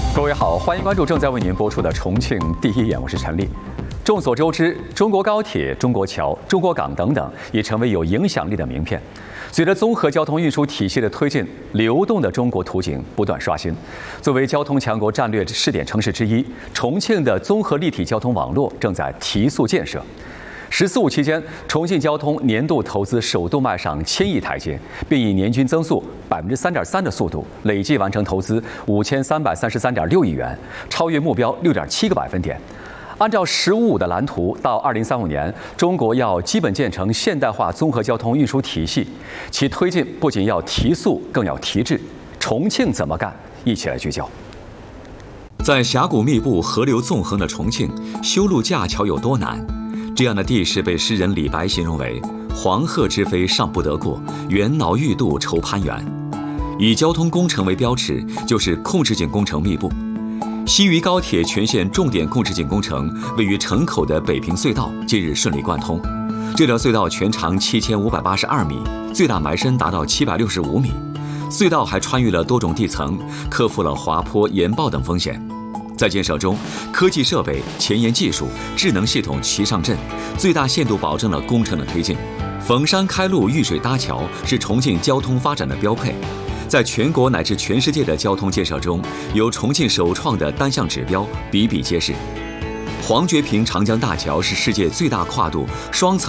各位好，欢迎关注正在为您播出的《重庆第一眼》，我是陈丽。众所周知，中国高铁、中国桥、中国港等等已成为有影响力的名片。随着综合交通运输体系的推进，流动的中国图景不断刷新。作为交通强国战略试点城市之一，重庆的综合立体交通网络正在提速建设。“14·5”期间，重庆交通年度投资首度迈上1000亿台阶，并以年均增速3.3%的速度，累计完成投资5333.6亿元，超越目标6.7个百分点。按照“15·5”的蓝图，到2035年，中国要基本建成现代化综合交通运输体系，其推进不仅要提速，更要提质。重庆怎么干？一起来聚焦。 在峡谷密布、河流纵横的重庆，修路架桥有多难？这样的地势被诗人李白形容为“黄鹤之飞尚不得过，猿脑欲度愁攀援”。以交通工程为标尺，就是控制井工程密布。西渝高铁全线重点控制井工程位于城口的北平隧道近日顺利贯通。这条隧道全长7582米，最大埋深达到765米。隧道还穿越了多种地层，克服了滑坡、岩爆等风险。在建设中，科技设备、前沿技术、智能系统齐上阵，最大限度保证了工程的推进。逢山开路、遇水搭桥是重庆交通发展的标配。在全国乃至全世界的交通建设中，由重庆首创的单项指标比比皆是。黄觉坪长江大桥是世界最大跨度双层